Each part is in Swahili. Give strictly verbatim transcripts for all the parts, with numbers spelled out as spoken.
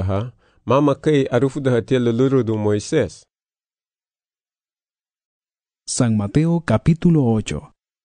ha, mama kai arufudaha tia lulu do Moisés. San Mateo capítulo ocho.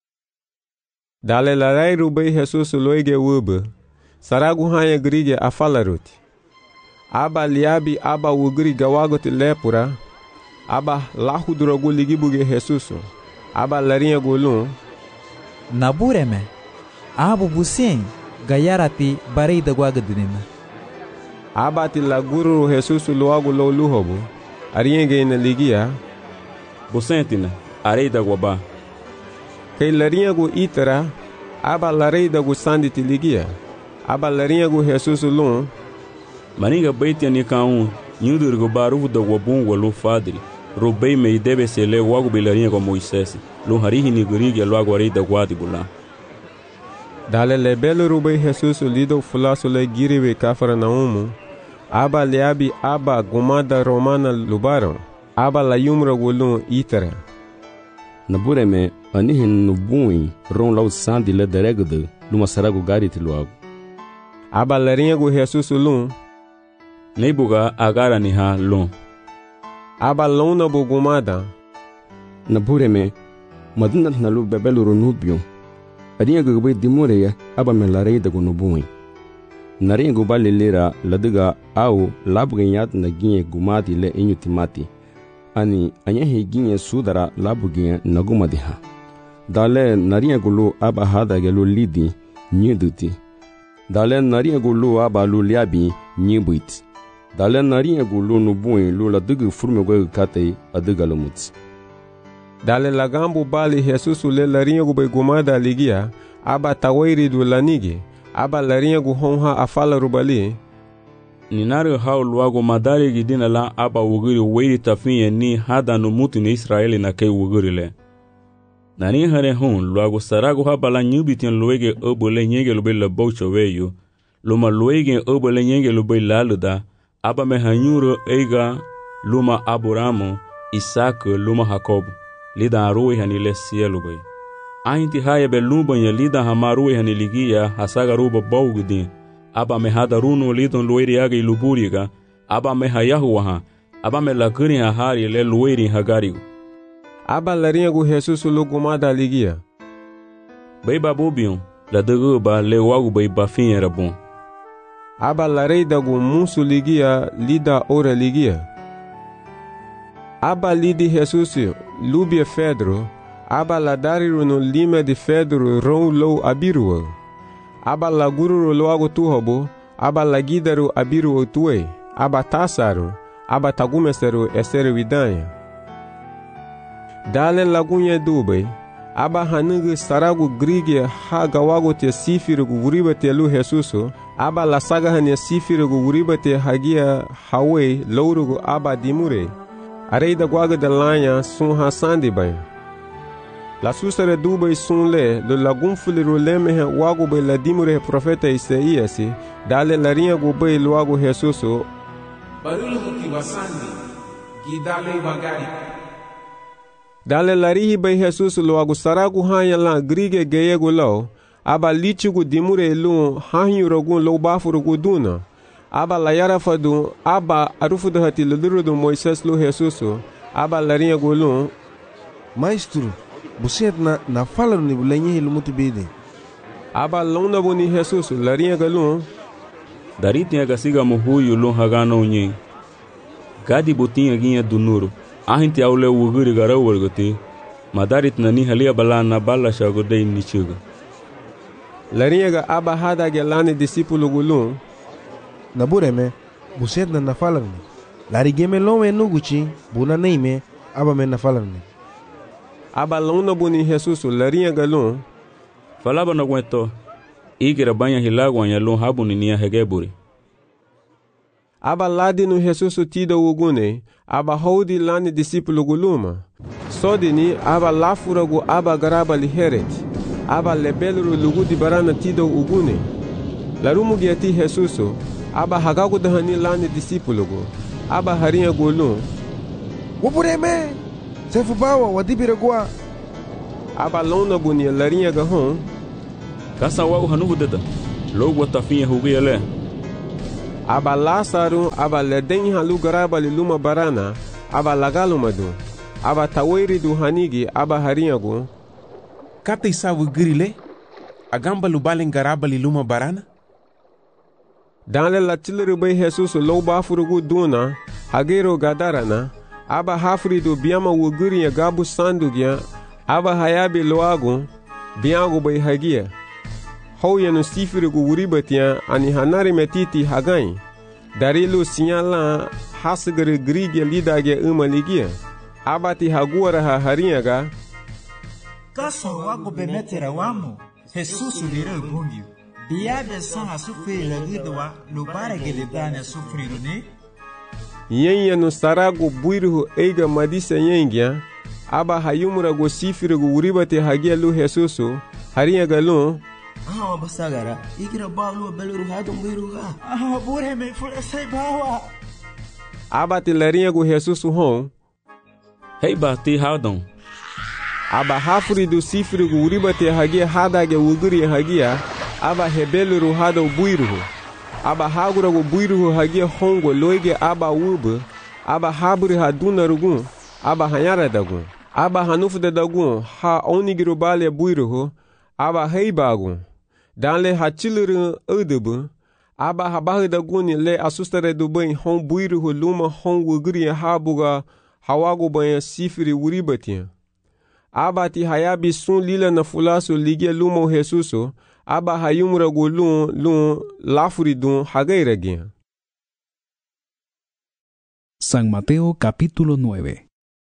Dale larai rubai Jesus loige wube, saragu hanya grige afalaruti. Aba liabi aba wugri gawagote lepura, aba lahudrogu ligibuge Jesus, aba larinha golun. Nabureme, abu busien, gayarati barei da guagadinina. Aba ti laguru Jesus loago lo luhobu, arienge ina ligia. Busentina, arei da guaba. Kay larinha go itara, aba larei da go sanditi ligia, aba larinha go Jesus lun. Maninga baitia ni kaun, nyudur go baru da guabun walu fadri. Robei me debe se le wago bilarinha go Moisés. Lo harihi ni guriga lo agora da guadi bula. Dale le belo rubai Jesus lido fulaso le giriwe kafara naumu. Aba leabi aba gumada romana lubaron. Aba la yumra golun itara. Nabureme anihin nubui ron lau sandi le deregde luma sarago gariti luago. Aba larinha go Jesus lun. Neibuga agara ni ha lun. Aba luna bo gumada. Nabureme madinat nalu bebelu ronubio. Arinha gugbe dimureya aba melarei da gunubui. Narinha gubale lera ladiga au labganyat na ginye gumati le inyutimati. Ani anyahi ginye sudara labuginye nagumadiha. Dale narinha gulu aba hada gelu lidi nyiduti. Dale narinha gulu aba luliabi nyibuit. Dale narinha gulu nubui lula digi furmegwe kate adiga lumuti. Dale lagambu bali Jesus le larinha gu begumada ligia, aba tawairi du lanigi, aba larinha gu honha afala rubali. Ninari hau luago madari gidina la aba wugiri weiri tafinye ni hada no mutu ni Israeli na kei wugiri le. Nani hare hon luago sarago haba la nyubitian luege obole nyege lube la baucha weyo, luma luege obole nyege lube laluda, aba me hanyuro eiga luma Aburamo, Isaac luma Jacob. Lida arui hani le cielo bay. Ainti haya be lumba ya lida hamarui hani ligia hasaga ruba baugudin. Aba me hada runo lidon lueri aga iluburiga. Aba me hayahuaha. Aba me laguri hahari le lueri hagarigo. Aba larinha gu Jesus lugumada ligia. Bay babubion, la daguba le wagu bay bafin era bom. Aba larei dagu musu ligia lida ora ligia. Aba lidi Jesus lubia Fedro, aba la dariru no lima de Fedro ron lo abiruo. Aba la gururu lo ago tuhobo, aba la gidaru abiruo tue, aba tasaru, aba tagumeseru eseru vidanya. Dale lagunye dube, aba hanugu saragu grige ha gawago te sifiru guriba te lu Jesuso, aba la saga hanya sifiru guriba te hagia hawe lourugu aba dimure. Arei da guaga de lanha sun hasandi bay. La susare dubay sun le, lo lagum fuliru lemehe wago bay la dimure profeta Isaíasi, dale larinha gubay luago Jesuso. Barulu muki wasandi, gidale bagari. Dale larihi bay Jesus luago saragu hanya la grige geyego lau, aba lichigu dimure lu hanyu rogun lo bafurugu duna. Aba la yarafadu, aba arufuda hati luluru do Moisés lo Jesuso, aba larinha golun. Maestro, buset na na fala ni bulenye hilu mutu bede. Aba lona boni Jesuso, larinha golun. Dariti ya gasiga muhuyu lon hagana unye. Gadi botinha ginha do nuro. Ahinti aule wuguri gara wargote. Madarit na ni halia bala na bala shagodei nichuga. Larinha ga aba hada gelane discípulo golun. Nabureme, buset na nafalang ni. Larigeme lome nuguchi, buna neime, aba me nafalang ni. Aba lona boni Jesus, larinha galon. Falaba na gueto, igira banha hilagwa ya lon habu ni nia hegeburi. Aba ladi no Jesus tida ugune, aba hodi lani discípulo guluma. Sodini aba lafura gu aba garaba liheret, aba lebeluru lugu di barana tida ugune. Larumu giati Jesuso, aba hagagu dahani lani discípulo go, aba harinha golun. Wabureme, sefu bawa wadibira gua. Aba lona bunia larinha gahon. Kasa wagu hanugu deda, logo tafinha hugia le. aba Lasaru aba ledeng halu garaba li luma barana aba lagalumadu aba taweri du hanigi aba harinyagu Kata isawu girile agamba lubalen garaba li luma barana. Danle la tilere bay Jesus lo bafurugu duna hagero gadarana aba hafri du biama wuguri ya gabu sandugya aba hayabi loagu biagu bay hagia hou yanu sifirugu wuribatia ani hanari metiti hagai darilu sinyala hasgere grigya lidagya umaligia abati haguara ha harinyaga Kaso wago bemetera wamo Jesus lira bungiu biada sana sufri lagidwa lubara gelidana sufri rune Yenye no sarago buiruhu eiga madisa yengya aba hayumura go sifirugu wuribate hagia lu Jesusu harinyaga lu Ah basagara igira balu beluru hado buiruga ah bure me fura sai bawa abati larinyagu Jesusu hon Hey bati hadon aba hafuri du sifirugu wuribate hagia hadage wuguri hagia aba hebeluru hado buiruhu aba hagurago buiruhu hagia hongo loige aba wubu aba haburi hadunarugu aba hanyaradagu aba hanufdadagu ha onigiru bale buiruhu aba heibagu danle hachiluru udubu aba habahidaguni le asustare du bain hon buiruhu luma hon wuguri habuga hawago bain sifiri wuribati abati hayabi sun lila na fulaso ligia lumo Jesuso aba hayumura go lun lun lafuri dun hagairagia. San Mateo capítulo nueve.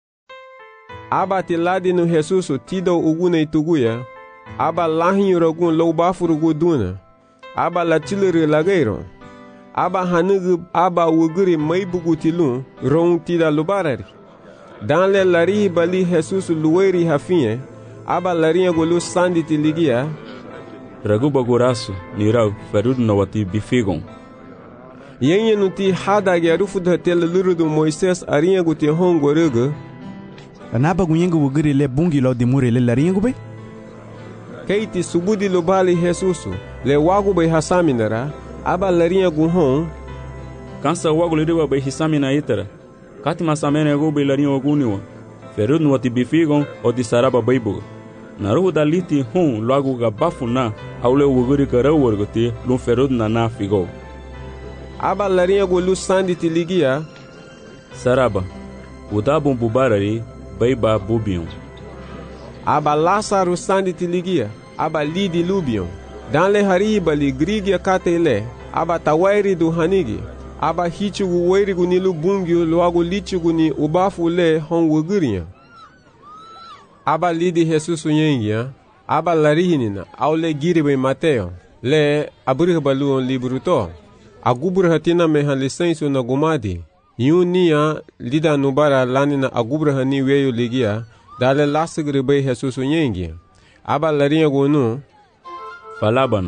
Abati ladinu Jesuso tido uguna ituguya aba lahinyura gun lo bafuru go duna aba latilere lagairo aba hanugu aba wuguri maibuguti lun ron tida lubarari Dan le lari bali Jesus luweri hafinye aba larinha golu sanditi ligia Raguba gorasu nirau ferud na wati bifigon Yenye nuti hada gerufu da tel lurudu Moises arinha guti hongo rugu Anaba gunyengu wugiri le bungi lo dimure le larinha gube Keiti subudi lo bali Jesus le wagu bay hasaminara aba larinha guhon Kansa wagu lidiwa bay hisamina itara Kati masamene go bailarinho oguniwa. Ferud no tibifigon o di saraba baibu. Naruhu daliti hun lagu gabafuna aule wuguri karawargoti lu ferud na na figo. Aba larinha go lu sanditi ligia saraba. Udabum bubarari baiba bubion. Aba Lasaru sanditi ligia aba lidi lubion. Dan le hariba li grigia katele aba tawairi du hanigi. Aba hichugu weirigu nilu bungyu luagu lichugu ni ubafu le hon wuguriya. Aba lidi Jesusu yengia, aba larihinina, au le giribe Mateo, le aburihba luon libruto. Agubruha tina meha lisensu na gumadi. Yunia lida nubara lanina agubruha ni weyo ligia, dale lasigribe Jesusu yengia. Aba larinya gunu, falabana.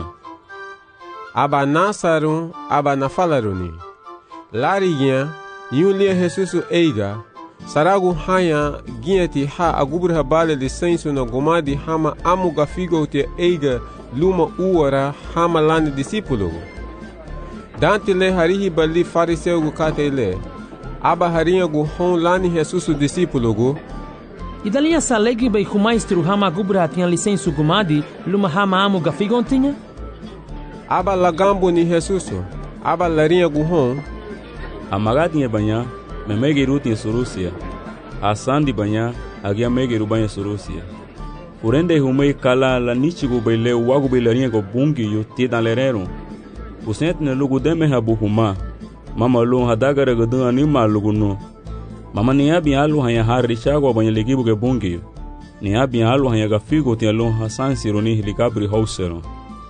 Aba nasaru, aba nafalaruni. Lari gya, yun lia Jesusu eiga, saragu haya giati ha agubra bale lisensu na gomadi hama amu gafigo te eiga luma uara hama lani disipulugu. Dante le harihi bali fariseu gu kate le, aba harinha gu hon lani Jesusu disipulugu. Idalinha salegi bai humaistru hama agubra tinha lisensu gumadi luma hama amu gafigo tinha? Aba lagambo ni Jesusu, aba larinha gu hon, Amagatinha banha, memegeru tinha surusia. Asandi banha, agia megeru banha surusia. Urende humei kala la nichigu baile wagu bailarinha go bungi yu tidan lerero. Usent ne lugu deme habu huma. Mama lu hadagara gudu anima lugu no. Mama ni abi alu hanya harishago banha ligibu ge bungi yu. Ni abi alu hanya gafigo tinha lu hasan sironi helikabri hausero.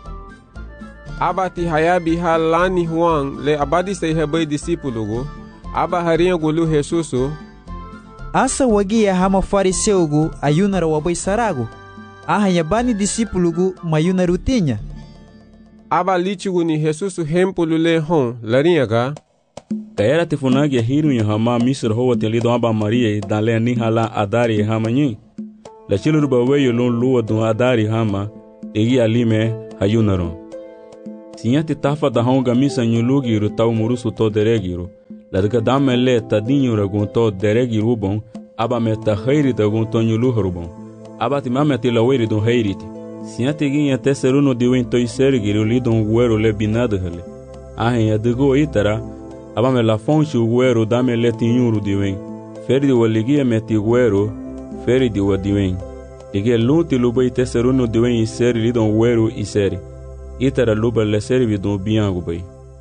Abati hayabi halani huang le abadi say hebai disipulugu aba harinha gulu Jesusu asa wagia hama fariseugu ayunara wabai saragu ahanya bani disipulugu mayunaru tinha aba lichugu ni Jesusu hempulu le hon larinhaga Kaera tifunagi hiru ya hama misr hoa telido aba Maria dale ni hala adari hama nyi la chiluruba weyo lon luwa dun adari hama egi alime hayunaro Sinyati tafa da honga misa nyulugiru tau murusu to deregiru. Ladga damele tadinyu ragun to deregiru bon, aba meta khairi dagun to nyuluhru bon. Aba timame tila weri don hairiti. Sinyati ginya teseruno diwen to isergiru lidon guero le binadu hele. Ahen ya digo itara, aba me la fonchu guero damele tinyuru diwen. Ferdi waligia meti guero, ferdi wa diwen. Ige lunti lubai teseruno diwen iseri lidon guero iseri. Itara luba le servi don biangu bai.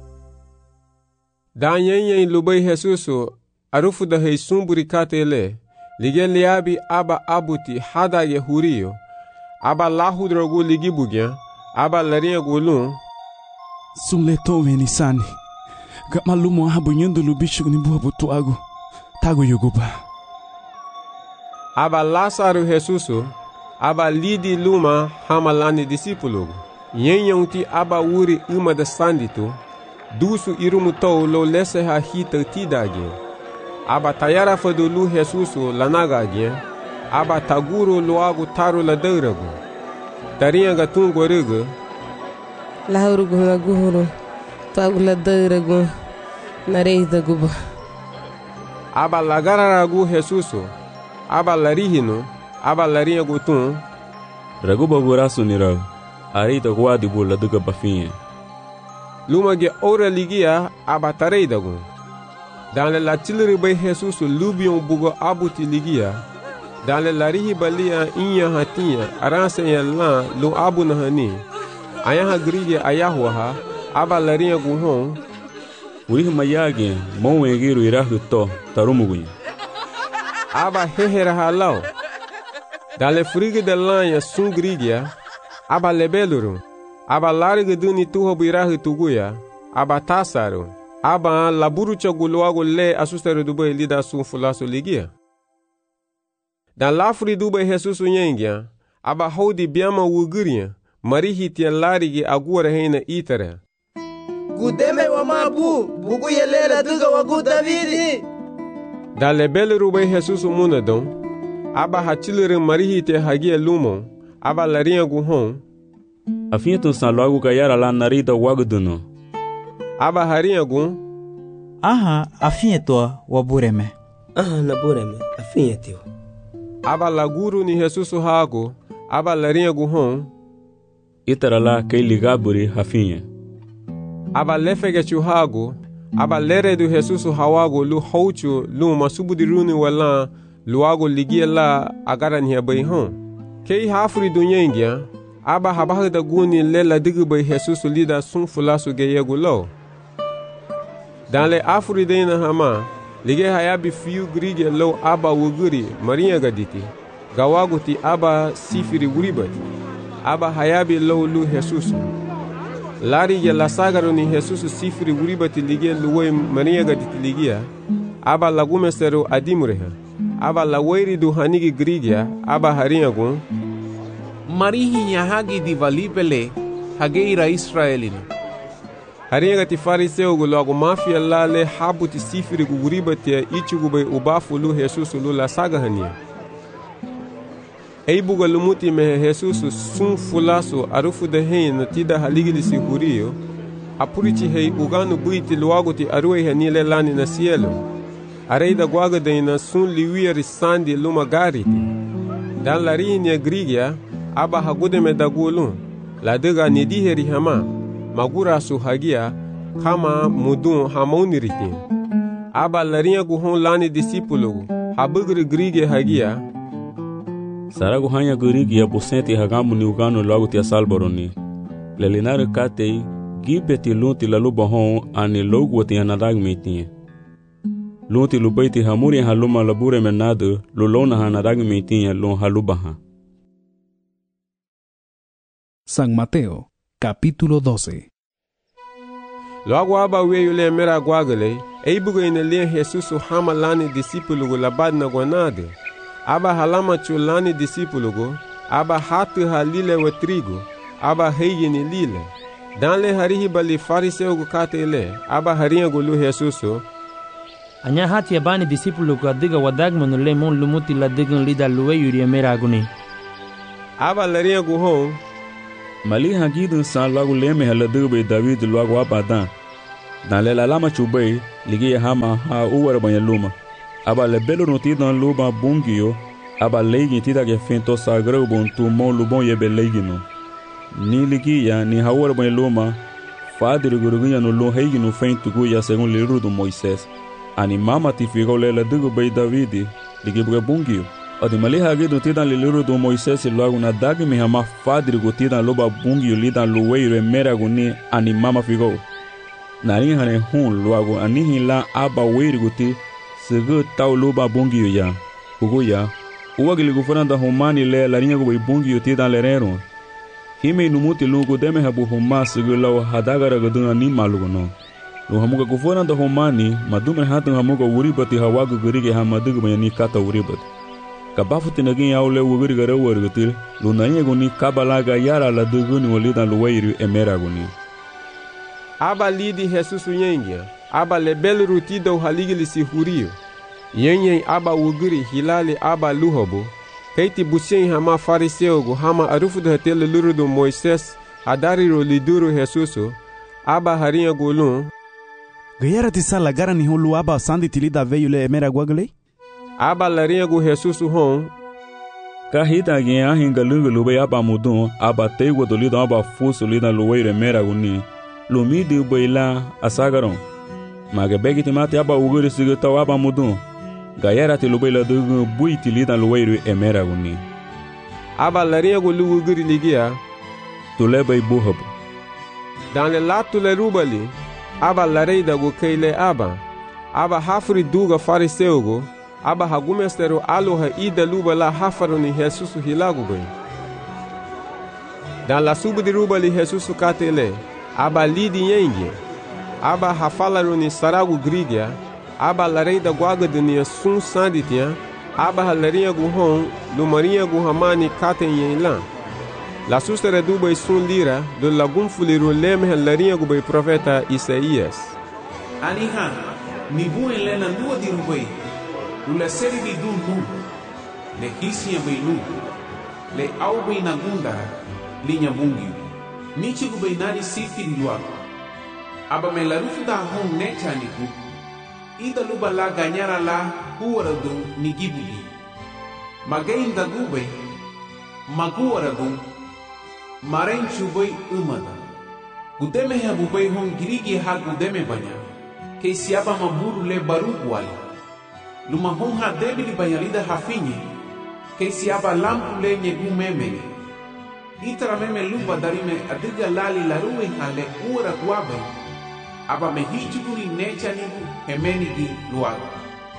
Da nyenyen lubai Jesusu arufu da hei sumburi katele. Lige liabi aba abuti hada ye hurio. Aba lahudrogu ligi bugyan. Aba larinha gulun. Sunle to venisani. Gak malumo abu nyendo lubichu ni buah butu agu. Tago yoguba. Aba Lázaro Jesusu. Aba lidi luma hamalani disipulugu. Nyenyanti aba uri uma da sanditu. Dusu irumutou lo lese ha hita tidagin. Aba tayara fadulu Jesusu lanagagin. Aba taguru loagu taru la deuragu. Tarinha gatungo rugu. Lahurugu na guhuru. Tagu la deuragu. Nareida guba. Aba lagararagu Jesusu. Aba larihinu. Aba larinha gutun. Raguba gurasu nirau. Arita guadi bula duga bafinha. Luma ge ora ligia aba tareidagun. Dans le latilri bay Jesus lubion bugo abuti ligia. Dans le larihi balia inya hatia aranse yalla lu abu nahani. Ayaha grige ayahwa aba larinha guhon. Wih mayage mon egiru irahu to tarumugun. Aba hehera halau. Dans le frige de lanha sun grigia. Aba lebeluru, aba larga duni tuho birahu tuguya, aba tasaru, aba laburu chaguluago le asustaru dubai lida sun fulaso ligia. Dan lafri dubai Jesus unyengia, aba hodi biama wuguria, marihi tia larigi agura heina itara. Gudeme wa mabu, bugu yelela duga wagu Davidi. Dan lebeluru bai Jesus munadon, aba hachilere marihi tia hagia lumon, aba larinha guhon. Afinha tu san logo kayara la narida waguduno. Aba harinha gun. Aha, afinha to wabureme. Aha, nabureme, afinha teu. Aba laguru ni Jesus hago, aba larinha guhon. Itara la kay ligaburi afinha. Aba lefege chuhago, aba lere do Jesus hawago lu houchu lu masubudiruni wala luago ligia la agara ni abai hon. Kei hafri dunyengia, aba habaha da guni lela digubay Jesus lida sun fulasu geyegu lo. Dans le afri dena hama, lige hayabi fiu grige lo aba wuguri marinha gaditi. Gawaguti aba sifiri wuribati. Aba hayabi lo lu Jesus. Lari ya lasagaro ni Jesus sifiri wuribati lige luwe marinha gaditi ligia. Aba lagumesteru adimureha. Aba laweri du hanigi grigia, aba harinha gun. Marihi yahagi di valipele, hageira Israelino. Harinha gati fariseu gu logo mafia lale habuti sifiri gu guribati ya ichugu bay ubafu lu Jesus lu la saga hania. Eibuga lumuti mehe Jesus sun fulasu arufu de hei na tida haligilisi hurio. Apurichi hei uganu buiti luaguti aruwe hanile lani na cielo. Areida guaga de na sun liwia risandi luma gariti. Dan larihi grigia, aba hagude me dagulun. La dega nidiheri hama. Magura su hagia, kama mudun hamoniritin. Aba larinha guhon lani disipulugu. Habugri grige hagia. Saragu hanya grige ya busenti hagamu ni ugano logo tia salboroni. Lelinare katei, gibeti lunti la luba hon ani logo tia nadag metinye. Lunti lubaiti hamuri haluma labure menado, lulona hanadag metinye lon halubaha. San Mateo, capítulo doce. Logo aba weyo le mera guagale, eibugo ina le Jesus hama lani disipulugu labad na guanade. Aba halama chulani disipulugu, aba hatu halile wa trigo, aba heyi ni lile. Dan le harihi bali fariseu gu kate le, aba harinha gulu Jesusu. Anya hati ya bani disipulugu adiga wadagmanu le mon lumuti la digan lida luwe yuri mera aguni. Aba larinha gu hon. Mali hagidu san logo leme haladu be David logo abadan. Dan le la lama chubei ligi hama ha uwara banyaluma. Aba le belo no tidan luba bungio aba leigi tida ke fento sagra bon tu mon lubon yebe leigi no. Ni ligi ya ni hawara banyaluma fadir gurugunya no lo heigi no fento guya según le rudo Moisés. Ani mama tifigo le la dugo be David ligi buga bungio. Odi mali hagidu tidan le rudo Moisés logo na dag mi hama fadir go tidan loba bungio lidan luweiro mera guni ani mama figo. Nari hane hun luago anihi la aba weiri guti sege tau luba bungiyo ya. Ugo ya, uwa gili gufana da humani le laringa gubai bungiyo ti dan lerero. Hime inumuti lungu deme habu huma sege lau hadagara gaduna ni malugo no. Lu hamuga gufana da humani madume hatan hamuga uribati hawagu gerige hamadugu bayani kata uribati. Kabafu tinagin ya ule ugiri gara uwari gutil, lu naringa guni kabalaga yara la duguni walidan luwairi emera guni. Aba lidi Jesus yengia, aba lebel rutida uhaligili si hurio. Yenyen aba ugiri hilali aba luhobo. Keiti busien hama fariseogo hama arufu de hatele lurudo Moises adariro liduru Jesuso. Aba harinha golun. Gayara tisala gara ni hulu aba sandi tilida veio le emera guagle? Aba larinha go Jesuso hon. Kahita gen ahinga lungu lube aba mudun aba tego dolido aba fuso lida luweire emera guni. Lumidi ubaila asagaron. Maga begiti mati aba uguri sigita aba mudun. Gayara ti lubaila dugu buiti lidan luweiru emera guni. Aba larinha go lu uguri ligia. Tuleba ibuhabu. Dan le latu le rubali. Aba lareida go keile aba. Aba hafri duga fariseugo. Aba hagumesteru aloha ida lubala hafaru ni Jesusu hilagu bai. Dan la subu di rubali Jesusu katele. Aba lidi yengi, aba hafalaru ni saragu grigia, aba lareida guaga de nia sun sanditia, aba halarinha guhon, lumarinha guhamani katen yenlan. La sustere dubai sun lira, do lagum fuliru leme halarinha gubai profeta Isaías. Anihan, ni buen lena nua di rubai, lula seri di dun nu, le hisia bai nu, le au bai nagunda, linha bungi. Nichi gubai nari sifiri luago. Aba me la rufu da hon necha niku. Ida luba la ganyara la huwara dun ni gibuli. Magain da gubai. Maguwara dun. Maren chubai umada. Gudeme ha bubai hon girigi ha gudeme banya. Kei siaba maburu le baru wali. Luma hon ha debili banyalida hafinye. Kei siaba lampu le nyegu memeni. Itara meme luba darime adiga lali laruwe hale uara guabe. Aba me hichuguri necha nigu hemeni gi luago.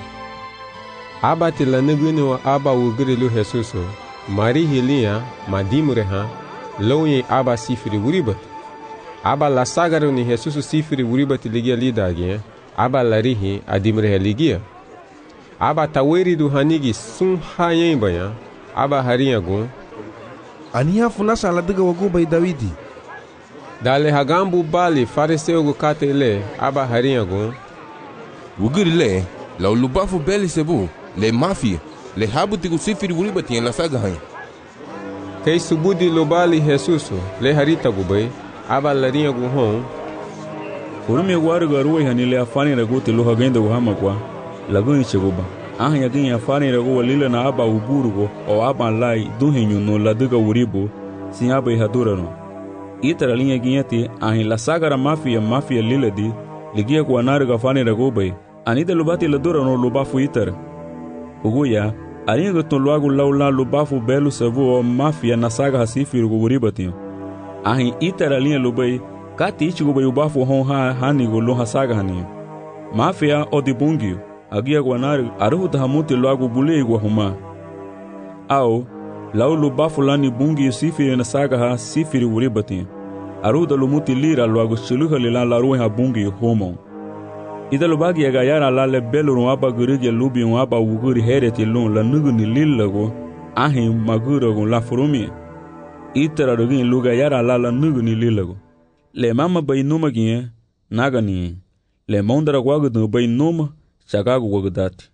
Aba tila nuguni wa aba ugiri lu Jesuso. Mari hilia madimure ha. Loye aba sifiri uribat. Aba la sagaru ni Jesuso sifiri uribat ligia lidagye. Aba larihi adimure ligia. Aba taweri du hanigi sun hayen baya. Aba harinha gun. Aniha funasa la duga wagu bai Dawidi. Dale hagambu bali fariseu gu katele aba harinha gun. Ugiri le, la ulubafu beli sebu, le mafia, le habu tigu sifiri uribati en la saga hanya. Kei subudi lobali Jesuso, le harita gu bai, aba larinha gu hon. Kurumi waru garuwe hanile afani raguti luha genda gu hama kwa, laguni cheguba. Aha yakin ya fani ragu walila na aba uburugo o aba lai duhenyu no la duga uribu sin aba ihadura no. Itara linha ginyati ahin la sagara mafia mafia lila di ligia kwa nariga fani ragu bay anida lubati la dura no lubafu itara. Uguya alinha guton luagu laula lubafu belu savu o mafia na saga hasifi rugu uribati. Ahin itara linha lubay kati ichigu bay ubafu hon ha hanigo lo hasaga hani. Mafia o di bungio. Agia guanari aruhu tahamuti loagu bule igwa huma. Au, lau lubafu lani bungi sifiri na saga ha sifiri uribati. Aruhu da lumuti lira loagu shiluha lilan laruwe ha bungi homo. Ida lubagi ya gayara lale belu ruwaba gurigi lubi ruwaba uguri hereti lun la nugu ni lilago ahi magurago la furumi. Itara rugin luga yara lala nugu ni lilago. Le mama bay numa gie, naga ni. Le mondara guagu bay numa, chagagu guagudati.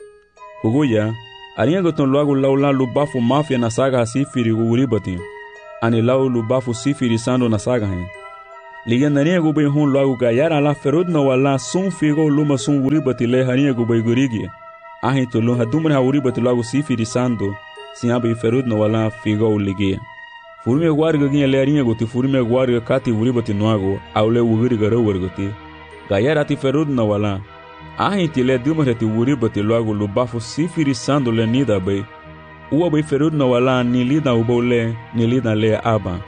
Kuguya, arinha goton loagu laula lubafu mafia na saga hasifiri uribati. ani lau lu bafu sifiri sando na saga hen. Liga nania gubay hun lagu ka yara la ferud na wala sun figo luma sun uribati le hania gubay gurigi. Ahin to lun hadumre ha uribati lagu sifiri sando siabe ferud na wala figo ligia. Furme guarga ginha le arinha goti furme guarga kati uribati noago aule ugiri garo wargoti. Ga yara ti ferud na wala. Ahin ti le dumre ti uribati lagu lu bafu sifiri sando le nida bay. Uwa bay ferud na wala ni lida ubole ni lida le aba.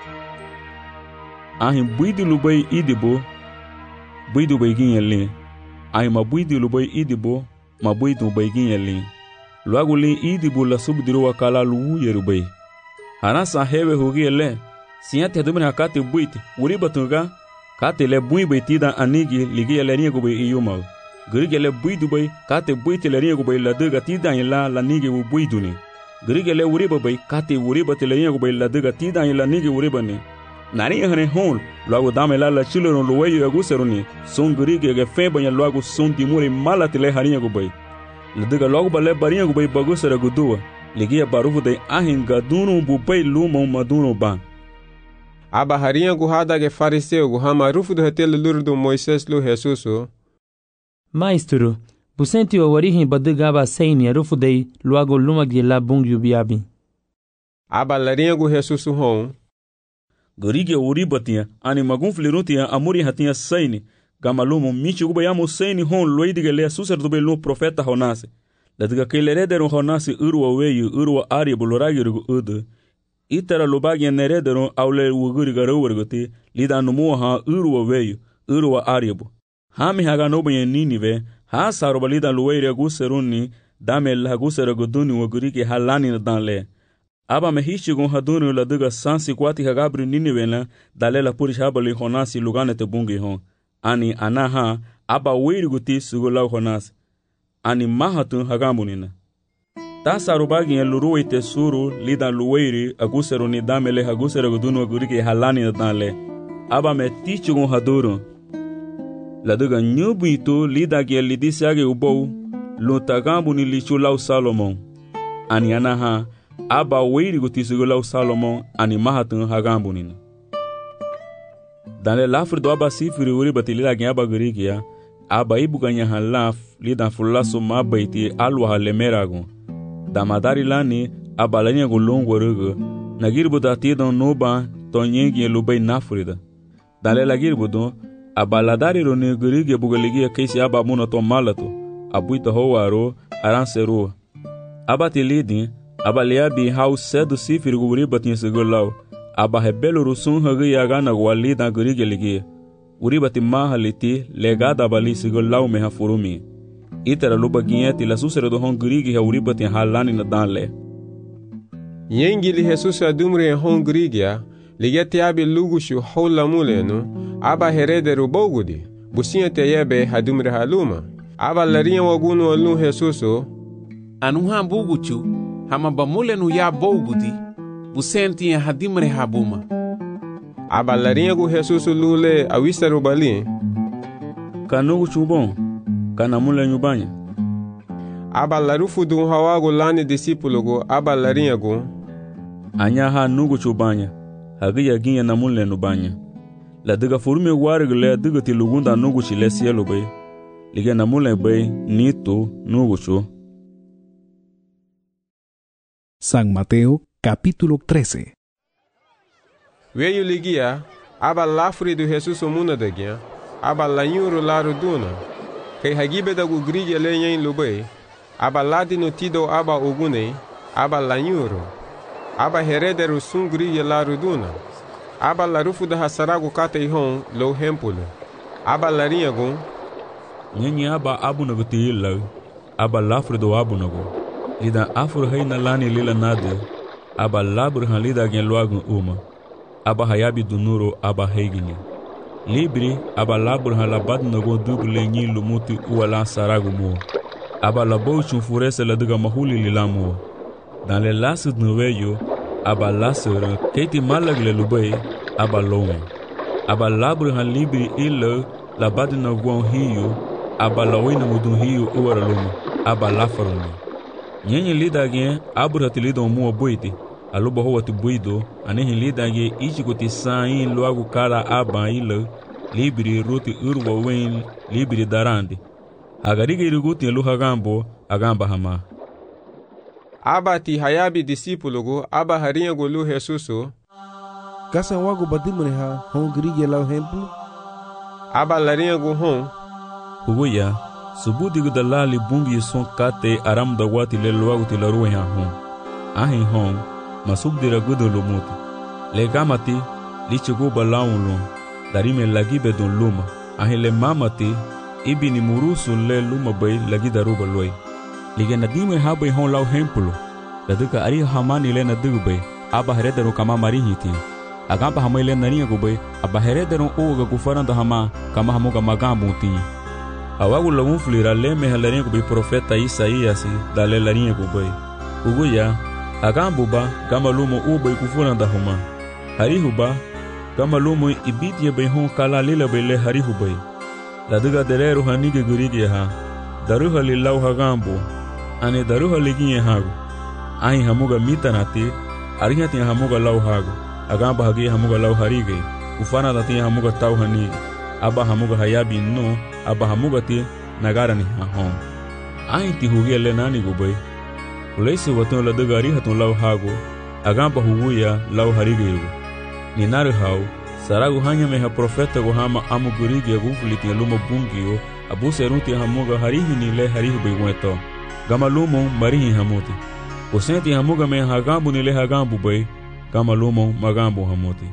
Ahin buidi lubay idibo buidi bay ginye ahin ma buidi lubay idibo ma buidi bay ginye luagu li idibo la subdiru wakala lu yerubay hanasa hewe hugi le siate dumina hakati buiti uribatunga kate le bui bay tida anigi ligi le ringo bay iyuma grige le buidi bay kate buiti le ringo bay la duga tida ila la nigi u buiduni grige le uriba bay kate uribati le ringo bay la duga tida ila nigi uribani nari hane hon logo dame la la chilo no weyo aguseruni son grige ge fe banya logo son dimure malati le harinha go bay le diga logo bale barinha go bay bagusera gudua ligia barufu de ahin gadunu bu bay lumo madunu ba aba harinha go hada ge fariseu go hama rufu do hetel lurdo Moises lu Jesuso maestro busenti o orihin badiga ba seini rufu de logo luma ge la bungyu biabi aba larinha go Jesuso hon Gorige uribatia ani magun flirutia amuri hatia saini gamalumo michi gubayamo saini hon loidige le suser do belo profeta honase ladiga kelerederon honase urwa weyu urwa ari boloragirgo ude itara lobagi nerederon awle wuguri garowergote lidanu moha urwa weyu urwa aribo hami haga nobenye ninive ha sarobalida luweire guseruni dame la guserago duni wugurike halani danle aba mehishi gon hadunu la duga sansi kwati hagabri ninivena dalela puri shabali honasi lugane te bungi hon ani anaha aba weiri guti sugula honasi ani mahatun hagamunina ta sarubagi en luruwe te suru lida luweiri agusero ni damele hagusero gudunu agurike halani danle aba me tichi gon haduru la duga nyubuito lida ge lidisiage ubou lutagambuni lichulau Salomon ani anaha aba weiri gutisugulau Salomon ani mahatun hagambunin dale lafri do aba sifiri uri batilila gen aba gurigia aba ibuganya halaf lidan fulaso mabaiti alwa halemerago damadari lani aba lanya gulongo rugo nagirbu datidon noba tonyegi lubay nafrida dale lagirbu aba ladari roni gurigia bugaligia kaisi aba muna to malato abuita howaro aranseru aba tilidin aba liabi hau cedo sifiri guri batin segulau aba hebelo rusun hagi yagana wali da guri geligi uri batin mahaliti legada bali segulau me hafurumi itera lubaginheti la susere do hon guri gi uri batin halani na danle yengi li Jesus adumre hon grigia ligeti abi lugushu hola muleno aba herederu bogudi businha teyebe hadumre haluma aba larinha wagunu alu Jesuso anuha buguchu hama bamule nu ya bogudi busenti ya hadimre habuma aba larinha gu Jesuso lule awisaru bali kanugu chubon kanamule nyubanya aba larufu du hawagu lani disipulo gu aba larinha gu anya ha nugu chubanya hagiya ginya namule nubanya la diga furume wargle diga tilugunda nugu chile cielo bay liga namule bay nito nugu chu. San Mateo capítulo trece. Veio ligia aba lafri do Jesus muna dagia aba lanyuru laru duna kai hagibe da gugrige lenyen lubay aba ladino tido aba ogune aba lanyuru aba herederu sungri laru duna aba larufu da hasaragu kate hon lo hempulo aba larinhago nyenye aba abunago tila aba lafri do abunago lida afur hayna lani lila nade aba labur han lida gen loagun uma aba hayabi dunuro aba heiginya libri aba labur han labad nago dugle nyi lumuti uwala saragu mo aba labo chufurese la diga mahuli lilamu dans les lasses de noveyo aba lasser keti malagle lubay aba lome aba labur han libri illa labad nago hiyo aba lawina mudun hiyo uwara luma aba lafaruni nyenye lida gen abura tilido mo boiti aluba hoa tu buido anihi lidange ichikuti sain luagu kala aba ilo libri ruti urwa wen libri darandi agarige iriguti lu hagambo agamba hama aba ti hayabi disipulugu aba harinha golu Jesusu kasa wagu badimune ha hon grige lau hemplo aba larinha gu hon huguya subudigu dalali bungi son kate aram da wati le luagu ti laruwe ha hon ahin hon masubdira gudo lumuti le gamati lichigu balaunlu darime lagi bedon luma ahin le mamati ibini murusu le luma bay lagi daruba loy lige nadime habe hon lau hemplo daduka ari hamani le nadugu bay aba heredaru kama marihiti agamba hamai le narinha gu bay aba heredaru uga gu faranda hama kama hamuga magambu ti awagu lagun flira le me halarinha gu bay profeta Isaías dale larinha gu bay uguya agambuba gama lumo ubay ku faranda huma harihuba gama lumo ibidye bay hon kala lila bay le harihubay daduga dereru hanige gurige ha daruha lilau hagambo ane daruha liginye hagu ahi hamuga mitanati arihati hamuga lau hagu agamba hagi hamuga lau harige ufana dati hamuga tau hani aba hamuga hayabi no aba hamuga ti nagara ni hahon ahi ti hugi le nani gubay ulesi waton la daga arihatun lau hagu agamba huguya lau harige yugu ni naru hau saragu hanya meha profeta go hama amu gurige gufuliti lumo bungio abu seruti hamuga harihi ni le harihi beweto gama lumo marihi hamuti usenti hamuga me hagambu ni le hagambu bay gama lumo magambu hamuti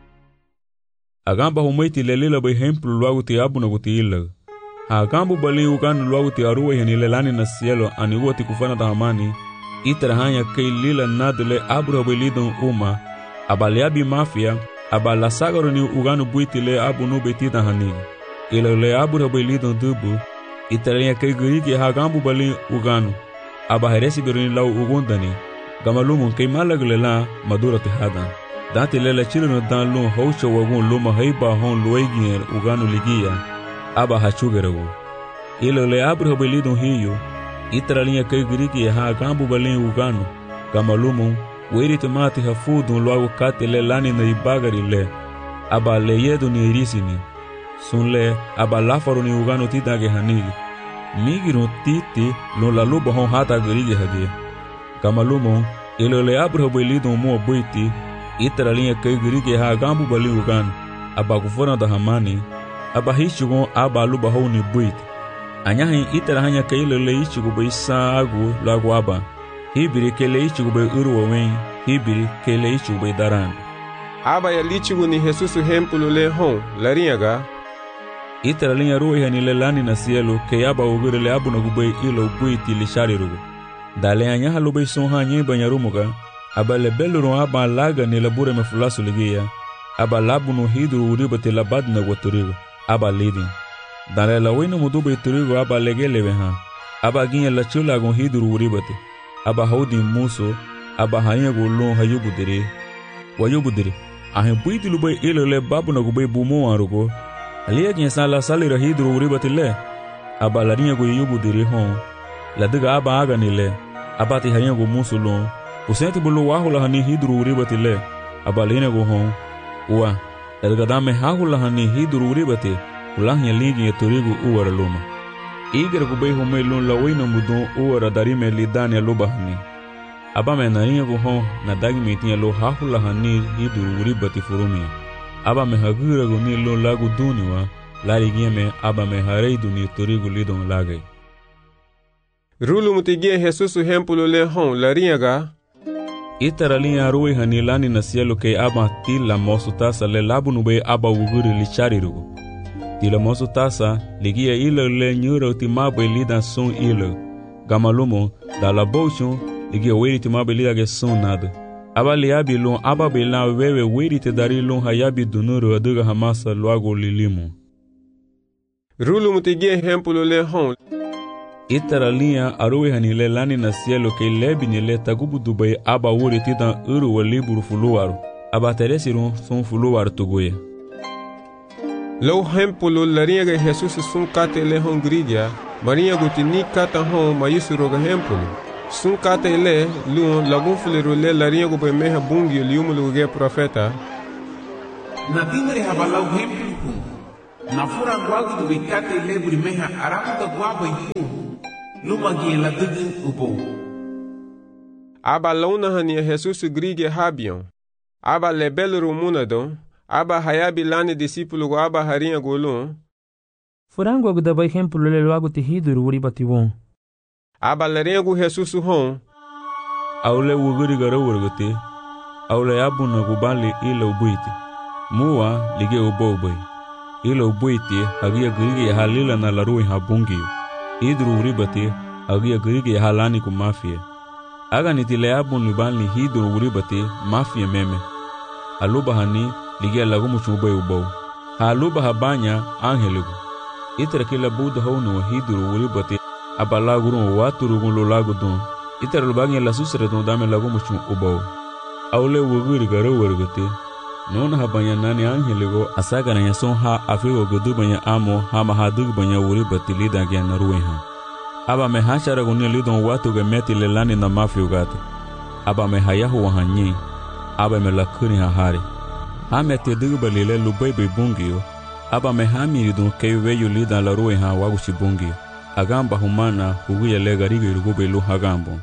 agamba humaiti le lila bay hemplu luagu ti abu naguti illa hagambu bali uganu luagu ti aruwe ni le lani na cielo ani uoti kufana tahamani itara hanya kei lila nadule abu bay lidon uma abaliabi mafia aba la sagaro ni uganu buiti le abu no betita hanigi ilo le abu rabai lidon dubu italian kay gurigi hagambu bali uganu aba heresi biruni lau ugundani gamalumun kay malagle la madura tihadan dati le la chilino dan lun haucho wagun luma haiba hon luegier uganu ligia aba hachugeragu ilo le abu rabai lidon hiyo italian kay gurigi hagambu bali uganu gamalumun weri tomati hafudun luagu kate le lani na ibagari le aba le yedu ni irisini sun le aba lafaru ni ugano titage hanigi migiru titi lo la luba hon hata garige hage kamalumo ilo le abra boilidon mo boiti itara linha kay garige ha gambu bali ugano aba kufona da hamani aba hichugon aba luba hon ni boiti anyahin itara hanya kay le ichugo baisa agu lagu aba hibiri kele ichugo be urwa wen hibiri kele ichugo be daran aba ya lichugo ni Jesusu hempulu le hon larinhaga itara linha ruwa hani le lani na cielo ke aba ugure le abu na gubay ilo buiti li sharirugo dale anya halu bay son hanye banyarumuga aba le beluru aba laga ni labure me fulasu ligia aba labu no hidru uribate labad na waturigo aba lidin dale la wina mudube turigo aba legelewe ha aba ginya la chula gon hidru uribate aba haudi muso aba hanya golon hayubudire wayubudire ahin buiti lubay ilo le babu na gubay bumo arugo aliya kin sala salira hidru uribatile aba larinha go yubudire hon la diga aba aga nile aba ti hanya go musulon usenti bulu wahula hani hidru uribatile aba lina go hon wa elga dame hahula hani hidru uribate ulahnya ligi yetorigo uwara luma igra go bay homay lon la wayna mudon uwara darime lidania lubahni aba me narinha go hon na dagi metinha lo hahula hani hidru uribati furumi aba me hagira go ni lo lagu duniwa larigia me aba me harei duni torigo lidon lagai rulu mutigia Jesusu hempulu le hon larinhaga itara linha ruwe hani lani na cielo ke aba tila mosu tasa le labu nube aba uguri li charirugo tila mosu tasa ligia ilo le nyura utimabe lidan son ilo gamalumo da la bochon ligia weri timabe lidage son nada aba liabi lon aba bela wewe weri te dari lon hayabi dunuru aduga hamasa luago lilimu rulu mutigia hempulu le hon itara linha aruwe hani le lani na cielo ke lebi ni le tagubu dubai aba wori titan uru wa liburu fuluwaru aba teresiru son fuluwaru tugoye lo hempulu larinhaga Jesusu sun kate le hon grigia marinha gutini kata hon mayusuroga hempulu sun kate le lu lagun fuliru le larinha go be meha bungi liumulu ge profeta na timbre habalau hemplu na fura gwagi do bikate le buri meha aramu da gwabo ipu luma gi la dugu upo aba launa hania Jesus grige habion aba le belru munado aba hayabi lani discípulo go aba harinha golun furango agu da exemplo le logo te hiduru uri bativon aba larinha go Jesus hon aule wuguri gara wurgute aule abuna go bali ila ubuiti muwa lige ubobai ila ubuiti hagia grige halila na larui habungi idru uri bati hagia grige halani ku mafia aga nitile abun libali hiduru uri bati mafia meme aluba hani lige lagu muchubai ubau haluba habanya angeligu itra kila buda hono hiduru uri bati abala guru waturu gulo lagu don itra lubanya la susre don dame lagu muchu ubau aule wuguri garo wurgute non habanya nani angeligo asaga na yason ha afigo godubanya amo ha mahadug banya uri bati lida gya naruwe ha aba me hashara gunni lidon watu ge meti lelani na mafia ugate aba me hayahu wahanyi aba me lakuni ha hari ha meti dubalile lubai be bungio aba me hamiri don keiwe yulida la ruwe ha waguchi bungio agamba humana huguya legarigo irugube lu hagambo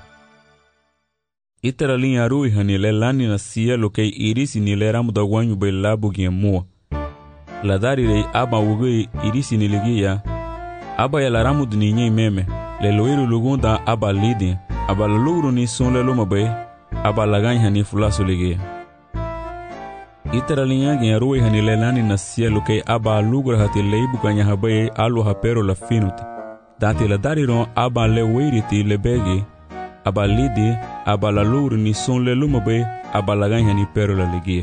itara linha ruwe hani lelani na sielo kei irisi ni leramu da wanyu be labu gya mua ladari rei aba wugui irisi ni ligia aba ya laramu duninye meme le loiru lugunda aba lidi aba lugru ni son le loma be aba lagany hani fulaso ligia itara linha gya ruwe hani lelani na sielo kei aba lugra hati leibu kanya habaye alu hapero la finuti dati la dariron aba le weiriti le begi aba lidi aba la lugru ni son le loma be aba lagany hani pero la ligia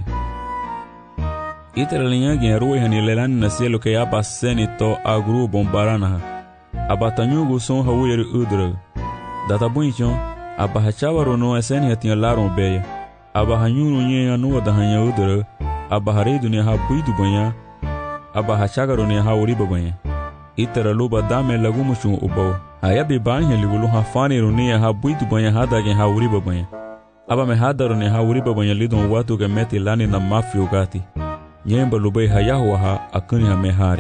itara linha gya ruwe hani lelani na sielo kei aba seni to agru bombarana aba tanyugo son hawuyer udra data bunchon aba hachawaro no eseni hatin laron beya aba hanyuru nye no da hanya udra aba haredu ne ha buidu banya aba hachagaro ne ha uriba banya itara luba dame lagumushu ubo ayabi banya ligulu ha fani runi ha buidu banya hada gen ha uriba banya aba me hadaro ne ha uriba banya lidon watu ge meti lani na mafio gati nyemba lubai hayahu ha akuni ha mehari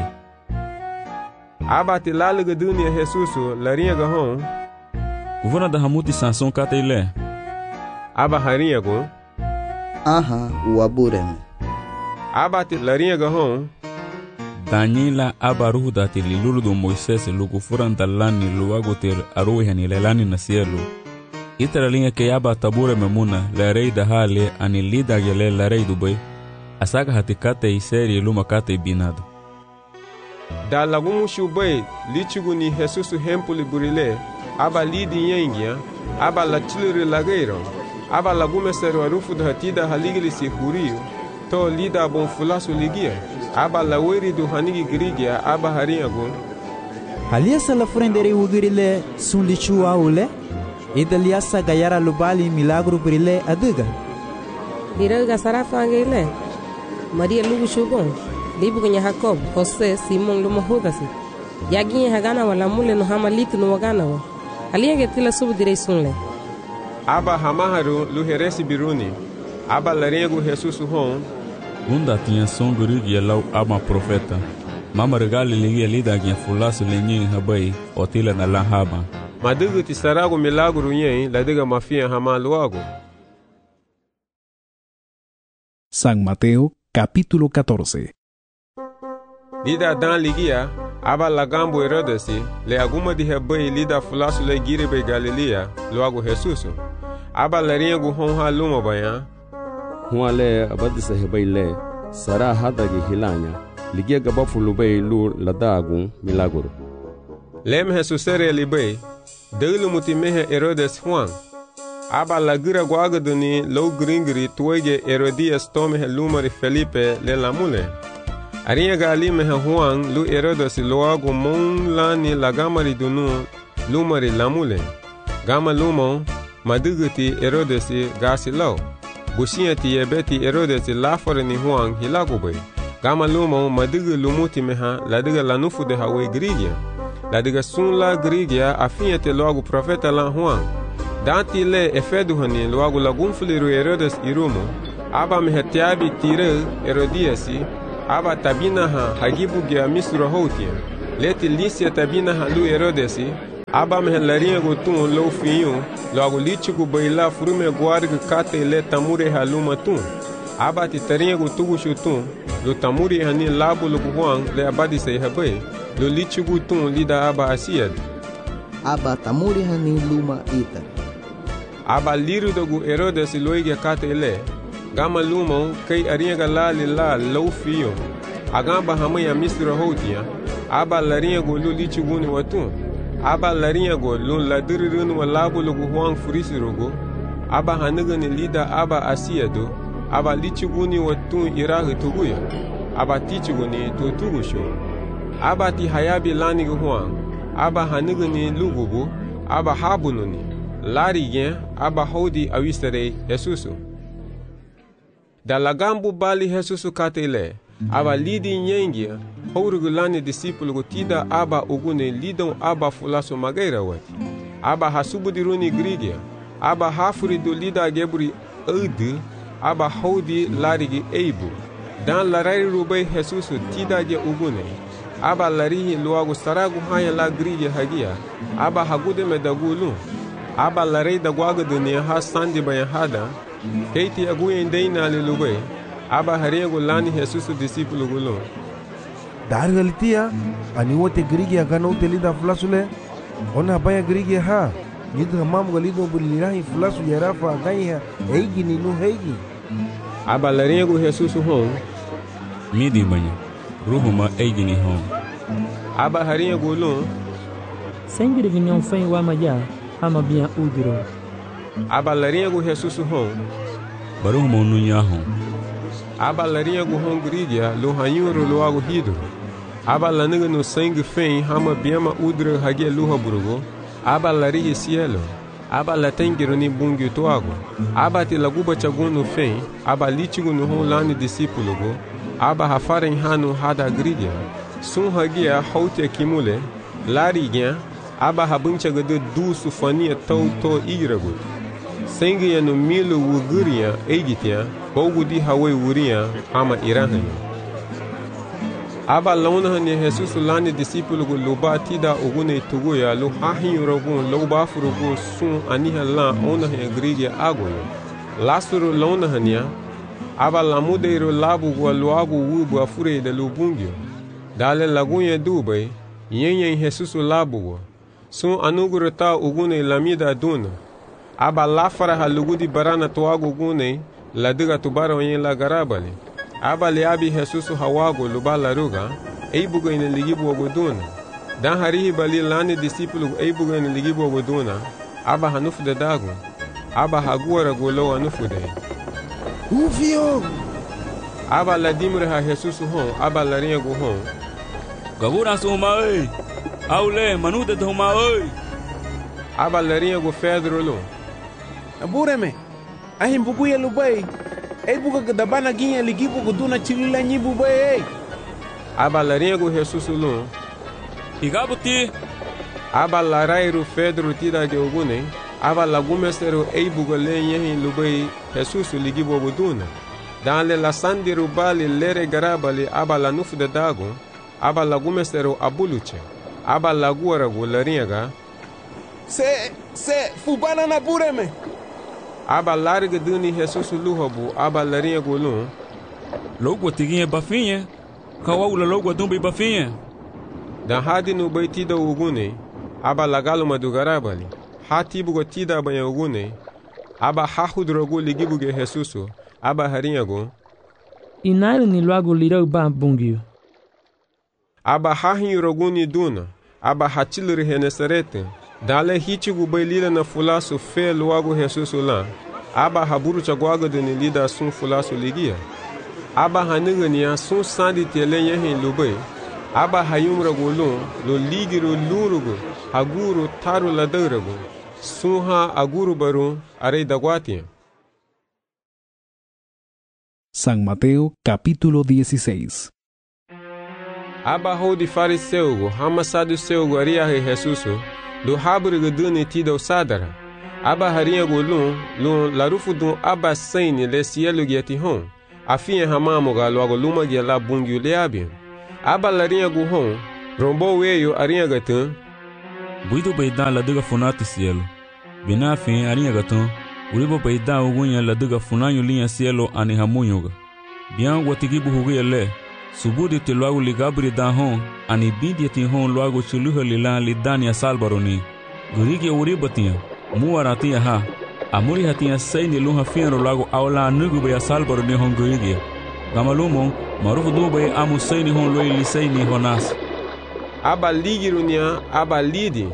aba te laluga dunia Jesusu larinha ga hon kuvuna da hamuti sanson kate ile aba harinha go aha uabureme aba te larinha ga hon Daniela aba ruhu dati lilulu do Moisés lugu furan dalani luago ter aruhi hani lelani na sielu itara linha ke aba tabure memuna la rei da hale ani lida gele la rei dubai asaga hati kate iseri luma kate binado da lagumu shubai lichugu ni Jesusu hempuli burile aba lidi yengia aba la chiluri lageiro aba lagume seru arufu da hatida haligili si huriyo to lida bon fulasu ligia aba la weri du hanigi grigia aba harinha gun halia sala frendere ugirile sun lichu aule idalia saga yara lubali milagro burile aduga diraga sarafangile Maria lugu shugon libu kwenye Jacob, Jose, Simon lumo hugasi. Yaginye hagana wala mule no hama litu no wagana wa. Alienge tila subu direi sunle. Aba hamaharu luheresi biruni. Aba larengu Jesusu hon. Gunda tinha som gurigi lau ama profeta. Mama regali ligia lida gya fulasu lenye habai otila na la haba. Madugu tisarago milagro yen ladiga mafia hama luago. San Mateo capítulo catorce. Lida dan ligia aba lagambo Herodesi le aguma di hebai lida fulasu le giribe Galilea luago Jesusu aba laringu hon ha luma baya huwa le abadisa hebai le sara hadagi hilanya ligia gaba fulubai lu ladagu milagro lem Jesusere libai delu mutimehe Herodes Juan aba lagira guagaduni lo gringri tuege Herodias tome lumari Felipe le lamule Arinha gali meha Juan lu Herodes loago mon lani la gamari dunu lumari lamule. Gama lumo maduguti Herodes gasi lau. Bushiati ebeti Herodes lafore ni Juan hilago bay. Gama lumo madugu lumuti meha ladiga lanufu de hawe grigia. Ladiga sun la grigia afinyete loago profeta la Juan. Danti le efedu hani luagu lagunfuliru Herodes irumo, aba mehetiabi tire Herodiasi, aba tabina ha hagibu gea misura houtia, leti lisia tabina ha lu Herodesi, aba mehelarinha gotun lo fiu, luagu lichigu baila frume guarga kate le tamure ha luma tun, aba titarinha gotugu shutun, lo tamuri hani labu lo guang le abadi sei habai, lo lichigu tun lida aba asiad. Aba tamuri hani luma ita. Aba liru dogu Herodes loiga kate le, gama luma kei arinha galali la lo fiu, agamba hamaya misra hotia, aba larinha go lo lichigu ni watun, aba larinha go lo ladirirun wa labu lo guang furisirogo, aba haniga ni lida aba asiado, aba lichuguni watun irahi tuguya, aba tichuguni tutugusho, aba ti hayabi lani guang, aba hanigani lugubu, aba habununi, lari gen, aba hodi awistere Jesusu. Da lagambu bali Jesusu katele, aba lidi nyengia, hourugu lani disipulugu tida aba ugune lidon aba fulaso magaira wati, aba hasubudiruni grigia, aba hafuri do lida geburi udi, aba hodi larigi eibu. Dan larari rubai Jesusu tida je ugune. Aba larihi luagu saragu haya la grige hagia. Aba hagude me dagulu. Aba larei dagwaga dunia ha sandi bayan hada. Keiti aguye indeina ali lubai. Aba hariagu lani Jesusu disipulu gulo. Dargalitia, aniwote grige agana utelida flasule. Ona baya grige ha. Yidra mamu galido bulirahi flasu yarafa agaiha. Eigi ni nu heigi. Aba laringu Jesusu hon. Midi banha, ruhuma eigini hon. Aba harinha gulun. Sengri vinham fem wa maja, hama bia udro. Aba laringu Jesusu hon. Baruhuma nunya hon. Aba laringu hon grigia, lo hanyuro lo agu hidro. Aba laniga no sangue fem, hama biama udro hagia luha burugo. Aba larihi cielo. Aba latengiru ni bungi toago. Aba ti laguba chaguno fem, aba litigo no hon lani discípulo. Aba hafaren hanu hada grigia. Sun hagia hautia kimule, larigia, aba habuncha gade du sufania tau to iragut. Sengia no milo wuguria eigitia, bogudi hawe wuria, ama irahani. Aba launahani Jesus lani discípulo luba tida ugune tuguya, lu hahin rogun, luba furugun sun aniha la onahe grigia agoyo. Lasuru launahania, aba lamudeiro labu gua luagu wubu afure de lubungio. Dale lagunye dubai, yenye Jesusu labu. Sun anugurata ugune lamida duna. Aba lafara halugudi barana tuagu gune, ladiga tubara wenye la garabali. Aba liabi Jesusu hawagu lubala ruga, eibuga ine ligibu waguduna. Dan harihi bali lani disipulu eibuga ine ligibu waguduna, aba hanufu de dagu. Aba haguara gulo anufu de. Ufio! Aba la dimre ha Jesusu hon, aba la ringu hon. Gavura suma oi! Aule, manuda dhoma oi! Aba la ringu Pedro lo. Abureme, ahim buguya lubai. Ei buga gadabana ginha ligibu guduna chilila nyibu bai. Aba la ringu Jesusu lo. Higabuti! Aba la rairu Pedro tida ge ugune. Aba la gumestero ei buga le yehin lubai Jesusu ligibu guduna. Dan le la sandi rubali lere garabali aba la nufu de dago, aba la gumestero abuluche, aba la guara gularinga. Se, se, fubana na bureme. Aba larga duni Jesus luhabu, aba laringa gulun. Logo tiguinha bafinha, kawaula logo dumbi bafinha. Dan hadi no baitida ugune, aba la galuma do garabali, hati bugo tida banya ugune, aba hahudrogo ligibuge Jesusu. Aba harinhago. Inari ni luagu lirau ba bungio. Aba hahin roguni duna. Aba hatiluri henesarete. Dale hitigu bailida na fulasu fe luagu Jesusu la. Aba haburu chaguaga de lida sun fulasu ligia. Aba hanigania sun sandi tele yehin lubai. Aba hayumra golun lo ligiru lurugu. Haguru taru ladaragu. Sunha aguru baru arei daguatia. San Mateo capítulo dieciséis. Aba hodi fariseugo, hama saduceugo ariahe Jesusu, do haburigo duni tido sadara. aba harinha go lun lun larufu dun aba saini le cielo gieti hon afinha hamamo ga logo luma gia la bungiu le abi aba larinha go hon rombo weyo arinha gatan buido beidan la duga funati cielo bina fin arinha gatan uribo beidan ugunya la duga funanyo linha cielo ani hamunyoga bian watigi buhugu le subudi te logo ligabri da hon ani bidi ti hon logo chuluho lila lidania salbaroni gurigi uribo tia muaratia ha amuri hatia saini luha fiano logo aula nugu be salbaroni hon gurigi gamalumo marufu dube amu saini hon loi lisaini honas aba ligirunia aba lidi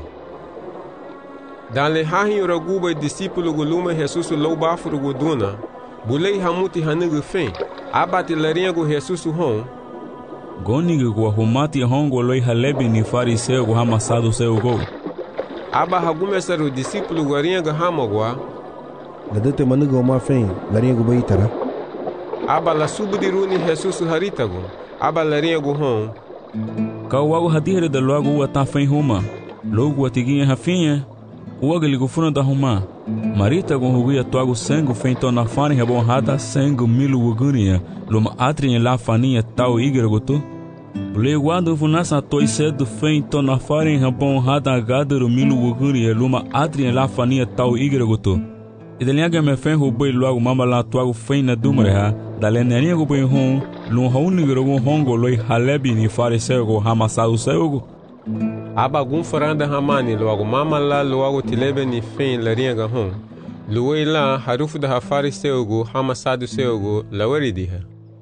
dan le hahin raguba discípulo guluma Jesus louba furugo duna bulei hamuti hanugu fen aba te larinha go Jesus hon goni go humati hongo loi halebi ni fariseu go hamasado seu go aba hagume saru discípulo garinha go hamagwa ladete manugo ma fen larinha go baitara aba la subdiruni Jesus haritago aba larinha go hon kawago hadire da logo wa ta fen huma logo atiguinha rafinha o agaligo funa da huma marita go huguia toago sango feito na fane rebon hada sango milu ugunia luma atrinha la faninha tal igre goto le guardo funasa toi cedo feito na fane rebon hada gadero milu ugunia luma atrinha la faninha tal igre goto idelinha me fen roboi logo mama la toago feina dumreha da lenerinha go bem hon lum haunigro go hongo loi halebi ni fariseu go hamasau seugo abagum faranda hamani logo mama la logo tilebe ni fen larinha ga hon luwei la harufu da hafari seugo hamasado seugo lawaridiha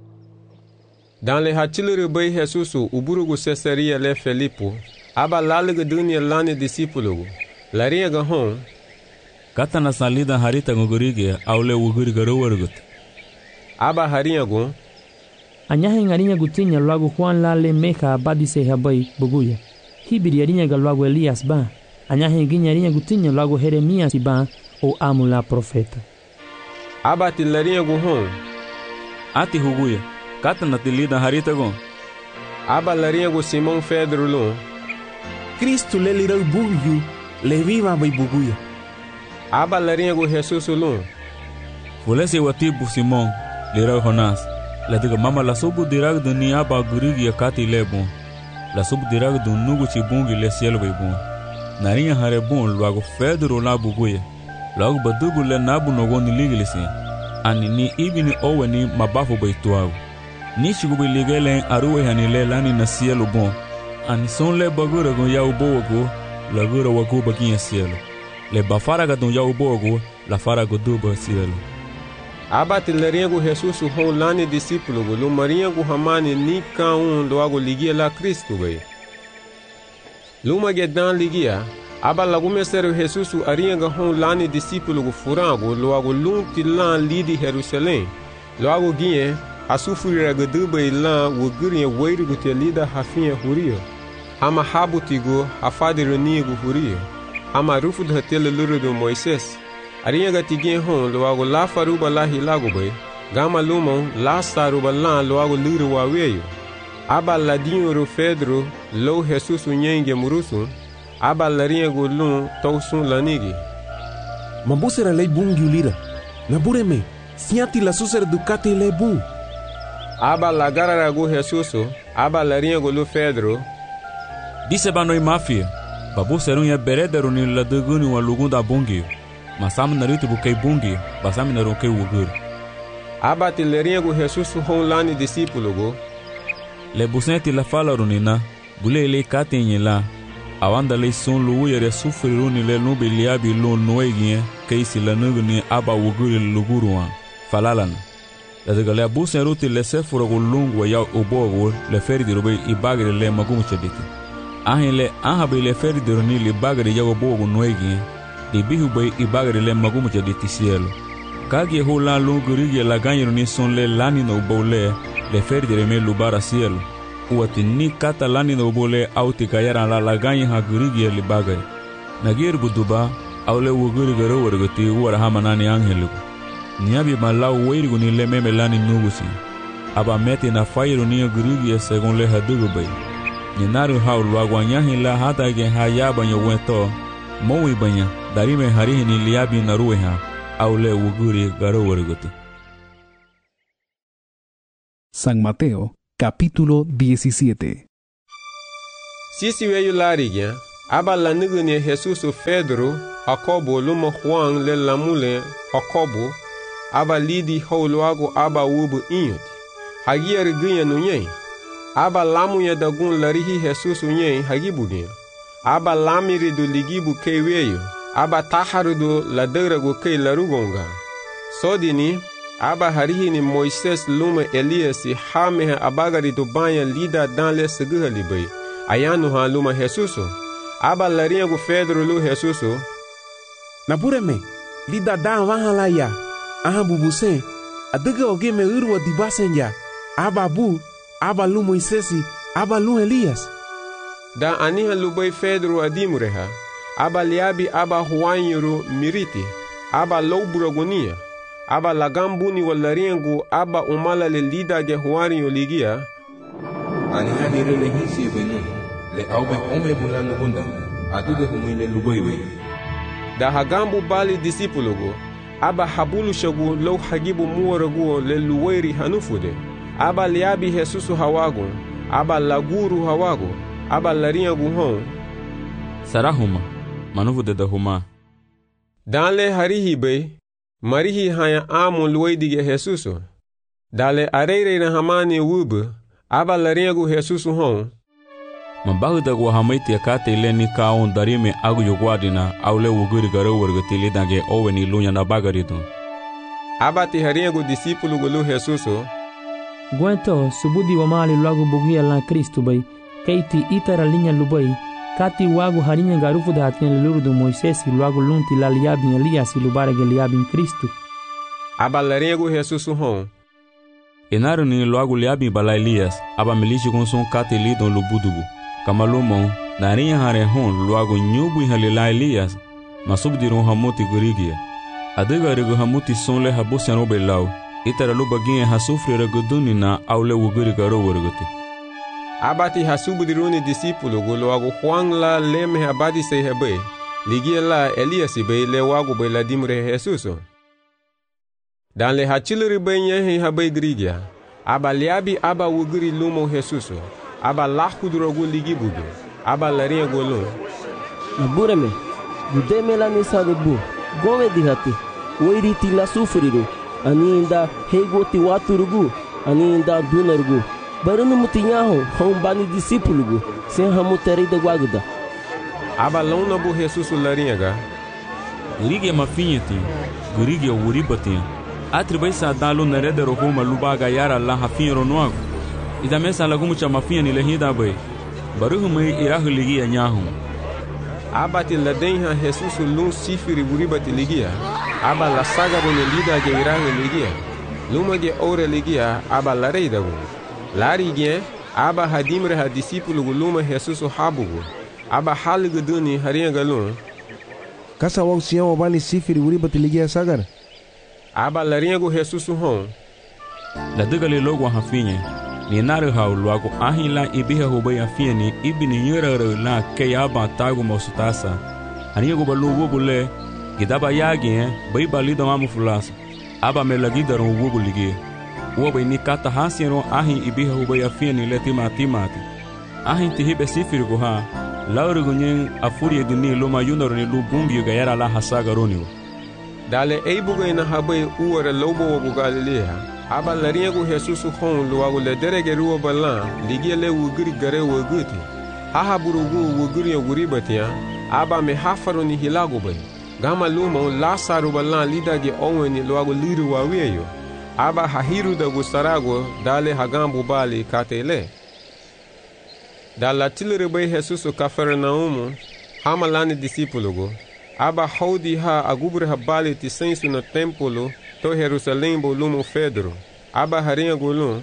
dan le hatilere bai Jesusu uburugo Cesaria le Felipo aba lalega dunia lane discípulo larinha ga hon kata na salida harita gogorige aule uguri garowargut aba harinha go anyahe ngarinha gutinya logo Juan la le meka badise habai buguya hibiri arinha ga logo Elias ba anyahe ginya arinha gutinya logo Jeremias ba o amula profeta aba tilarinha go hon ati huguya kata na tilida harita go aba larinha go Simão Pedro lo Cristo le lirau bugu le viva bai buguya aba larinha go Jesus lo fulese watibu Simão lirau Jonas la diga mama la subu dirag do ni aba gurigi akati lebon la subu dirag do nugu chibungi le cielo bai bon narinha hare bon logo Pedro la buguya logo badugu le nabu no ni liglisi ani ni ibini oweni mabafu bai tuago ni chigubi ligele aruwe hanile lani na cielo bon ani son le bagura go ya ubogo la gura wago baginha cielo le bafaraga do ya ubogo la farago do ba cielo aba tilarinha go Jesus hon lani discípulo go lumarinha go hamani ni ka un logo ligia la Cristo bai luma gedan ligia aba lagume sero Jesus arinha go hon lani discípulo go furango logo lunti lan lidi Jerusalém logo guinhe asufurira gaduba ilan wo gurinha weiri go te lida hafinha huria ama habutigo afadironi go huria ama rufu da tele luro do Moisés arinha gatigin hon logo la faruba la hilago bai gama lumon la saruba la logo luro wa weyo aba ladinho ro Pedro lo Jesus nyenge murusu aba larinha go lun tausun lanigi mambusera lei bungi ulira nabureme siati la susera ducati le bu aba lagara go Jesus aba larinha go lo Pedro disse banoi mafia babu serunya berederu ni la duguni wa lugunda bungi masam naruto bukai bungi basam naruke wugur aba tilarinha go Jesus hon lani discípulo go le busenti la fala runina bule le katenye la awanda le son lu yere sufriruni le no beliabi lo noegie keisi la nuguni aba wugur luguruwa falalan la de gale busen ruti le sefuro go lungu ya obogo le ferdi robe ibagre le magumu chediti ahile ahabe le ferdi roni le bagre ya obogo noegie de bihu bay ibagre le magumu chediti cielo kage ho la lunguri la ganyro ni son le lani no bole le ferdi reme lubara cielo uati ni kata lani no bole auti kayara la la ganya ha gurigi le bagre nagir buduba awle wuguri garo wargati wara hamanani angelu niabi malau weirgu ni le meme lani nugusi aba meti na fairu ni gurigi segon le hadugo bay ni naru haul wagwanya hila hata ge hayaba nyo wento Mowi banya darime harihi ni liabi na rueha au le wuguri garo wargote. San Mateo, capítulo diecisiete. Sisi weyu larigia, aba la nigune Jesus Pedro, Jacobo, luma Juan le lamule Jacobo, aba lidi holuago aba wubu inyot. Hagia rigunya nunye. Aba lamu ya dagun larihi Jesus unye hagibugia. Aba lamiri do ligibu kei weyu. Aba taharu do laderago kei larugonga. Sodini, aba harihi ni Moises luma Elias hameha abagari do banya lida dan le seguha libay. Ayanu ha luma Jesuso. Aba laringo Pedro lu Jesuso. Napureme, lida dan wahala ya. Aha bubuse, adega oge me urwa dibasen ya. Aba bu, aba lu Moisesi, aba lu Elias. Da aniha lubay Pedro adimureha. Aba liabi aba huanyuru miriti. Aba louburagonia. Aba lagambuni walaringo aba umala le lida ge huario ligia. Aniha nire le hisi venu. Le aube ome bulano bunda. Aduge humile lubaywe. Da hagambu bali disipulugo. Aba habulu shagu lo hagibu muwaragu le luweri hanufude. Aba liabi Jesusu hawago. Aba laguru hawago. Aba laringo hon. Sarahuma. Manufude da huma. Danle harihi bay. Marihi haya amu luweidige Jesuso. Dale areire na hamani wubu. Aba laringo Jesusu hon. Mabahu da gwa hamaiti akate ile ni kaon darime agu yogwadina au le wuguri garo wargati lidange owe ni lunya na bagarido. Aba ti haringo disipulu gulu Jesuso. Gwento subudi wa mali luagu bugia la Kristu bay. Keiti itara linya lubay. Kati wagu harinya garufu da hatien lulu do Moisesi luagu lunti la liabin Elias lubare ge liabin Kristu. Aba laringo Jesusu hon. Enaru ni luagu liabin bala Elias aba milishi konson kati lidon lubudugu. Kamalumon, narinya hare hon luagu nyubu halila Elias, masubdiron hamuti gurigia. Adega rego hamuti sonle habusiano belau, itara lubaginye hasufri reguduni na aule wuguri garo wargote. Abati hasubdiruni disipulu go luagu Juan la leme abadi se hebe, ligia la Elias be le wagu be la dimre Jesuso. Dan le hachilri be nyehe habe grigia, aba liabi aba wuguri lumo Jesuso. Aba lahudrogu ligibuge. Aba larinha golo. Nabureme. Budeme la nisa de bu. Gome dihati. Oiriti la sufriru. Ani inda hegoti waturugu. Ani inda dunarugu. Barunu mutinyaho. Hombani disipulugu. Sem hamuteri de guaguda. Aba lona bu Jesus larinha ga. Gurige mafinheti. Gurige uribatinha. Atribai sa dalo naredero homa lubaga yara la hafinho noago. Ida mesa lagumu cha mafia ni lehida bay. Baruhu mai irahu ligia nyahu. Abati ladenha Jesus lun sifiri buribati ligia. Aba la saga bone lida ge irahu ligia. Luma ge ore ligia aba la reidagu. Lari ge aba hadimre ha disipulu luma Jesus habugu. Aba haligu duni haringa galun. Kasa wau siya wabani sifiri buribati ligia sagar. Aba laringo Jesus hon. La degale logo hafinye. Ni naru hau luago ahila ibiha hubay afia ni ibini nyerere la kayaba tagu mausutasa. Aniyago balu wubule gidaba yagi eh bay balida mamu fulasa. Aba melagidaro wubulige. Wubay ni kata hasiero ahi ibiha hubay afia ni letima timati. Ahi tihibe sifirigo ha. Laurigo nyen afuri edini loma yunaro ni lubungi gayara la hasaga roniwa. Dale eibugo ina habay uwara lobo wabu Galileha. Aba laringo Jesus hon luago le derege ruwa balan ligia le wuguri gare wuguti. Haha burugu wuguri wuribatia. Aba me hafaro ni hilago bay. Gama lumo lasaru balan lidage oweni luago liru waweyo. Aba hahiru da gustarago dale hagambu bali katele. Dala tilere bay Jesus Kafarnaumu hamalani disipulugo. Aba haudi ha agubre ha bali ti sensu na tempolo to Jerusalém bolumo Pedro. Aba harinha golum.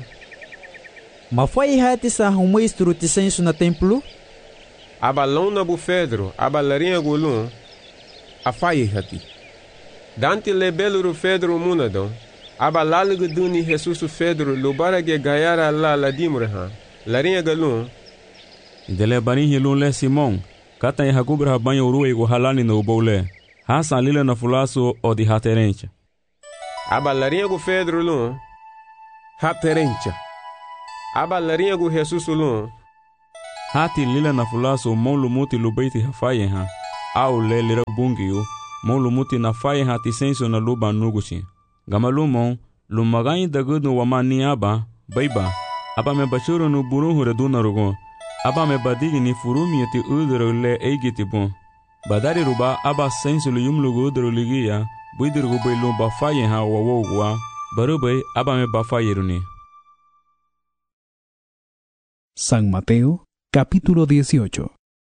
Ma foi hati sa humestro ti sensu na templo? Aba lona bu Pedro, aba larinha golum. Afai hati. Dante le beluru Pedro munadon. Aba lalugu duni Jesus Pedro lubara ge gayara la la dimreha. Larinha golum. Dele bani hilun le Simon. Kata e hakubra banha urue go halani no bole. Hasa lila na fulaso o di haterencha. Aba larinha go Pedro lum. Haterencha. Aba larinha go Jesus lum. Hati lila na fulaso mon lumuti lubeiti hafaye ha. Au le lira bungiu. Mon lumuti na faye ha tisenso na luba nuguchi. Gamalumon lumagai dagudu wamani aba baiba. Aba me bachuro no buruhu reduna rogon. Aba me badigi ni furumi eti udro le eigiti bon. Badari ruba aba sensu lu yumlugu udro ligia. Buidirgu bailu bafaye ha wawogwa. Barubai aba me bafaye runi. San Mateo, capítulo dieciocho.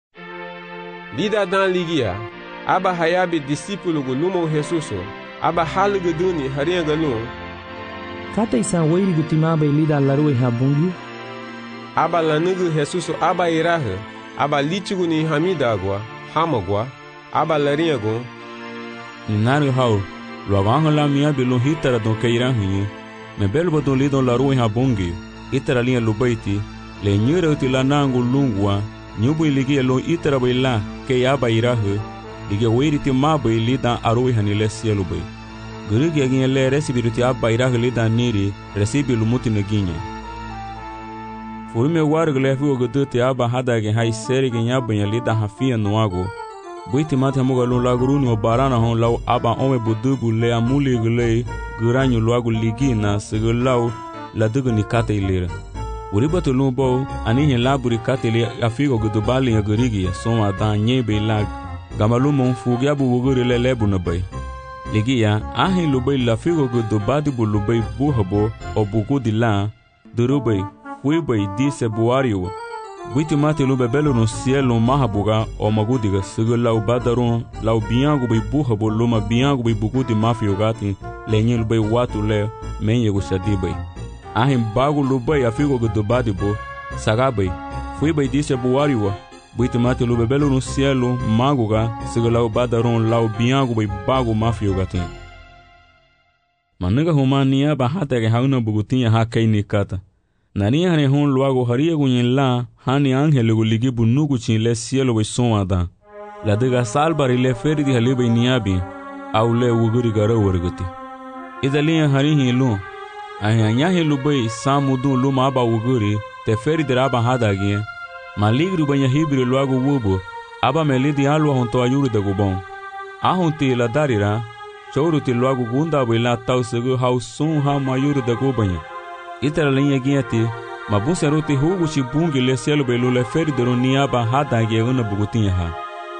Lida dan ligia. Aba hayabi discípulo gu lumo Jesuso. Aba halgu duni harinha galum. Kata isan wairi gu timaba lida larue habungi. Aba lanugu Jesuso aba iraha. Aba litigu ni hamidagwa. Hamagwa. Aba larinha gu. Ninaru hau. Luavanha la mia bilu hitara don keirahinha. Me belbo don lidon larue habungi. Itara linha lubaiti. Le nyura uti la nangu lungwa. Nyubu iligia lo itara baila. Ke aba iraha. Ligia wairi timaba lidan arue hanile sielu bai. Gurigi aginha le resibiruti aba iraha lidan niri. Resibi lumuti naginha. Furume wargu lefi oguduti aba hadagi hai serigi nyabanha lidan hafia nuago. Buiti mate hamuga lo laguruni o barana hon lau aba ome budubu le amuli gulei guranyu luagu ligina segulau la dugu ni kate ilira. Uribatu lumbo anihin laburi kate ili afigo gudubali ya gurigi ya soma dan nyebe ilag. Gamalumon fugyabu wuguri le lebu nabai. Ligi ya ahin lubai lafigo gudubadi bu lubai buhabo o bugudi la durubai huibai dise buariwa. Buiti mate lube belo no cielo mahabuga o magudiga sigo lau badaron lau biangu bai buhabo luma biangu bai bugudi mafio gati lenye lube watu le menye gushadi bai. Ahin bagu lube afigo gudubadi bo sagabai huibai dise buariwa. Buiti mate lube belo no cielo maguga sigo lau badaron lau biangu bai bagu mafio gati. Manuga humania ba hata ke hauna bugutinha hakai ni kata. Nani hane hon luago haria gunyen la hani angele gu ligi bunugu chin le cielo bai son ada. La dega salbari le ferdi halibai niabi au le wuguri gara warguti. Ida liya hari hin lu. Ahi anyahi lubai samudu luma aba wuguri te ferdi raba hadagi. Maligru banya hibri luago wubu aba melidi alwa honto ayuru da gubon. Ahunti la darira chauruti luago gunda bai la tau segu hau sun ha mayuru da gubanya. Itara linha guiati, mabusa roti hugo chibungi le cielo belu le feri de ronia ba hada guiana bugutinha ha.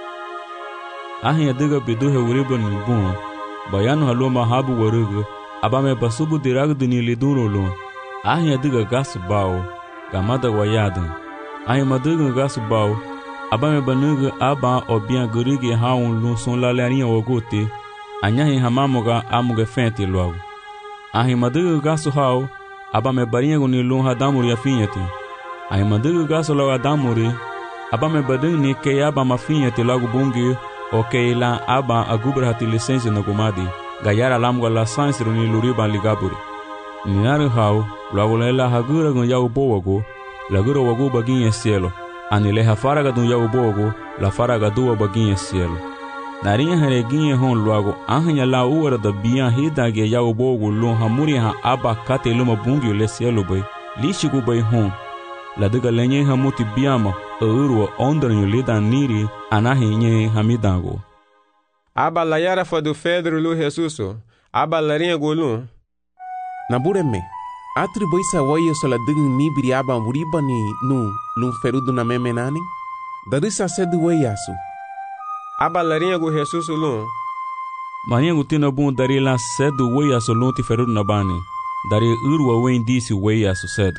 Ahin adiga bidu he uriba ni bun, bayano haloma habu warugu, abame basubu diragu dini liduro lo. Ahin adiga gasu bao, gamada wayada. Ahin maduga gasu bao, abame banuga aba obian gurigi haun lu son la larinha wagote, anyahin hamamoga amuga fente logo. Ahin maduga gasu hao, aba me barinha guni lun hadamuri afinhati. Ai mandugu gaso logo adamuri. Aba me badung ni ke aba mafinhati logo bungi o ke la aba agubra hati licença no gumadi. Gayara lamgo la sansiro ni luriba ligaburi. Ninaru hau logo lela hagura gun yau bowago. Lagura wago baginha cielo. Anile hafaraga dun yau bowago. La faraga duwa baginha cielo. Narinha hareginha hon logo ahanya la uara da bian hidage yau bogo lon hamuri ha aba kate luma bungi le cielo bai lishigu bai hon la daga lenye hamuti biama urwa ondranyo lida niri anahi nye hamidango. Aba la yara fa do Pedro lu Jesuso aba larinha golun nabureme atribui sa wayo sola digin nibiri aba muriba ni nu lun ferudu na memenani darisa sedu wayasu. Aba larinha gu Jesus lun. Marinha gu tina bun dari la sedu wei aso lun ti ferudu na bani. Dari urwa wen disi wei aso sedu.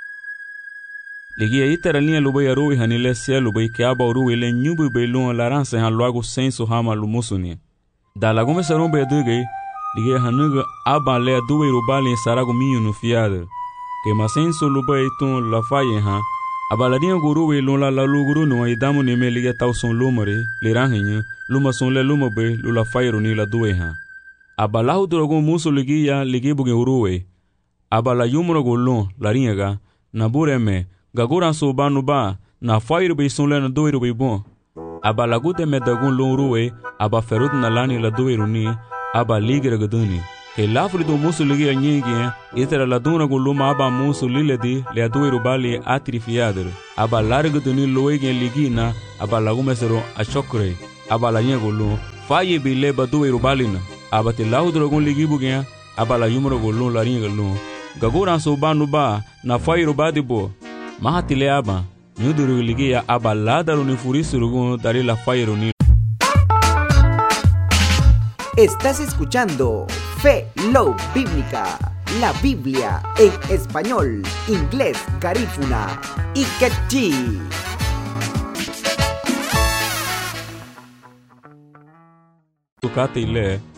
Ligi a itara linha lubai arui hanile cielo bai ke aba urui le nyubu bai lun laransa han luago senso hama lumusuni. Da lagume sarun bai adugai, ligi a hanuga aba le aduai rubali sarago minho no fiada. Ke masenso lubai tun la faye han. Abalarinha guru we lula la luguru no idamu ni me liga tau son lumare le ranhinha luma son le luma be lula fairo ni la duwe ha. Abalahu drogo muso ligia ligi buge uruwe. Abala yumro golon la ringa na bureme gagura so banu ba na fairo be son le na duwe be bon. aba lagute medagun lungruwe aba ferut nalani la duiruni aba ligre guduni ke lafridu musuligi anyigi itera la duna guluma aba musuliledi le duiru bali atrifiader aba larguduni loege ligina aba lagumesero ashokre aba la nyegulu faye bile baduiru balina aba tilahudrogun ligibugia aba la yumro gulu la ringelu gagura so banu ba na fayiru badibo mahatile aba nyuduru ligia aba ladaru ni furisurugun dari la fayiru ni. Estás escuchando Fe Love Bíblica, la Biblia en español, inglés, garífuna y quechí. Tukate ile